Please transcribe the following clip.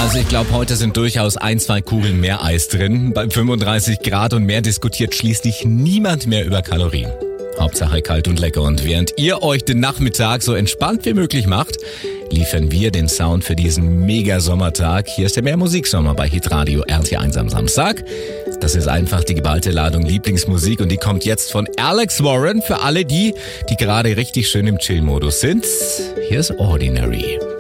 Also ich glaube, heute sind durchaus 1-2 Kugeln mehr Eis drin. Bei 35 Grad und mehr diskutiert schließlich niemand mehr über Kalorien. Hauptsache kalt und lecker. Und während ihr euch den Nachmittag so entspannt wie möglich macht, liefern wir den Sound für diesen Mega-Sommertag. Hier ist der Mehrmusiksommer bei Hitradio RT1 am Samstag. Das ist einfach die geballte Ladung Lieblingsmusik und die kommt jetzt von Alex Warren für alle die gerade richtig schön im Chill-Modus sind. Hier ist Ordinary.